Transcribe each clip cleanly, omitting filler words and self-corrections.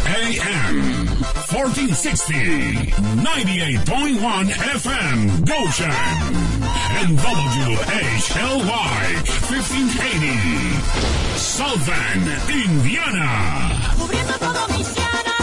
AM 1460, 98.1 FM, Goshen, and WHLY 1580, South Bend, Indiana. Cubriendo todo Michiana.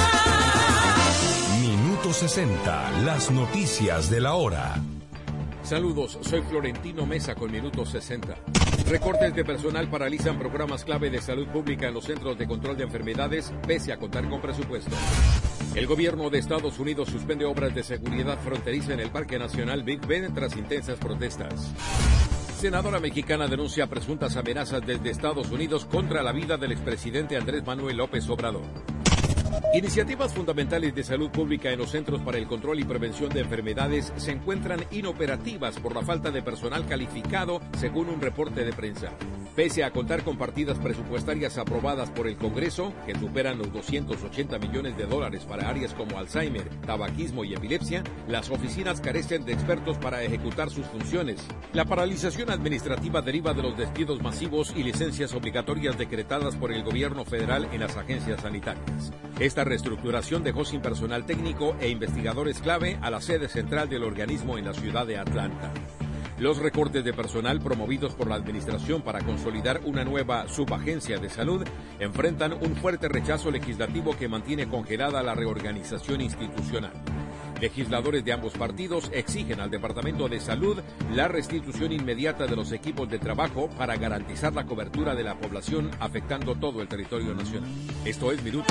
Minuto 60, las noticias de la hora. Saludos, soy Florentino Mesa con Minuto 60. Recortes de personal paralizan programas clave de salud pública en los centros de control de enfermedades, pese a contar con presupuesto. El gobierno de Estados Unidos suspende obras de seguridad fronteriza en el Parque Nacional Big Bend tras intensas protestas. Senadora mexicana denuncia presuntas amenazas desde Estados Unidos contra la vida del expresidente Andrés Manuel López Obrador. Iniciativas fundamentales de salud pública en los Centros para el Control y Prevención de Enfermedades se encuentran inoperativas por la falta de personal calificado, según un reporte de prensa. Pese a contar con partidas presupuestarias aprobadas por el Congreso, que superan los $280 millones para áreas como Alzheimer, tabaquismo y epilepsia, las oficinas carecen de expertos para ejecutar sus funciones. La paralización administrativa deriva de los despidos masivos y licencias obligatorias decretadas por el gobierno federal en las agencias sanitarias. Esta reestructuración dejó sin personal técnico e investigadores clave a la sede central del organismo en la ciudad de Atlanta. Los recortes de personal promovidos por la administración para consolidar una nueva subagencia de salud enfrentan un fuerte rechazo legislativo que mantiene congelada la reorganización institucional. Legisladores de ambos partidos exigen al Departamento de Salud la restitución inmediata de los equipos de trabajo para garantizar la cobertura de la población afectando todo el territorio nacional. Esto es Minutos.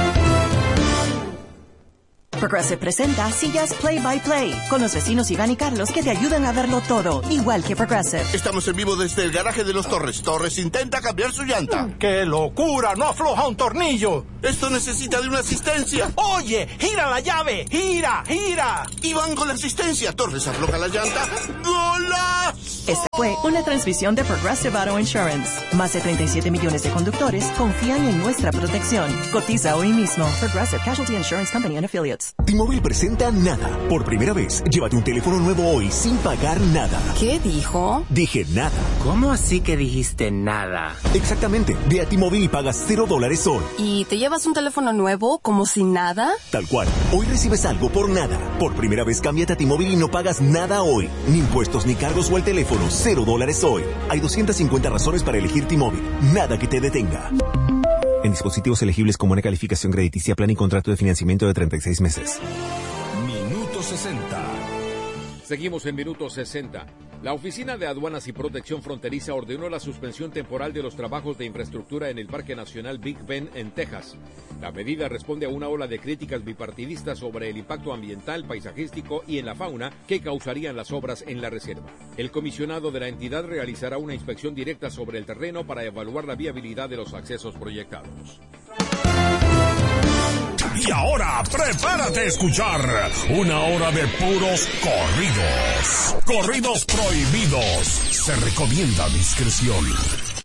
Progressive presenta Sillas Play by Play con los vecinos Iván y Carlos que te ayudan a verlo todo, igual que Progressive. Estamos en vivo desde el garaje de los Torres. Torres intenta cambiar su llanta. ¡Qué locura! ¡No afloja un tornillo! Esto necesita de una asistencia. ¡Oye! ¡Gira la llave! ¡Gira! ¡Gira! Iván con la asistencia. Torres afloja la llanta. ¡Golazo! Esta fue una transmisión de Progressive Auto Insurance. Más de 37 millones de conductores confían en nuestra protección. Cotiza hoy mismo. Progressive Casualty Insurance Company and Affiliates. T-Mobile presenta Nada. Por primera vez, llévate un teléfono nuevo hoy sin pagar nada. ¿Qué dijo? Dije nada. ¿Cómo así que dijiste nada? Exactamente. Ve a T-Mobile y pagas $0 hoy. ¿Y te llevas un teléfono nuevo como si nada? Tal cual. Hoy recibes algo por nada. Por primera vez, cámbiate a T-Mobile y no pagas nada hoy. Ni impuestos ni cargos o el teléfono. $0 hoy. Hay 250 razones para elegir T-Mobile. Nada que te detenga. En dispositivos elegibles con buena calificación crediticia, plan y contrato de financiamiento de 36 meses. Minuto 60. Seguimos en Minuto 60. La Oficina de Aduanas y Protección Fronteriza ordenó la suspensión temporal de los trabajos de infraestructura en el Parque Nacional Big Bend, en Texas. La medida responde a una ola de críticas bipartidistas sobre el impacto ambiental, paisajístico y en la fauna que causarían las obras en la reserva. El comisionado de la entidad realizará una inspección directa sobre el terreno para evaluar la viabilidad de los accesos proyectados. Y ahora, prepárate a escuchar una hora de puros corridos. Corridos prohibidos. Se recomienda discreción.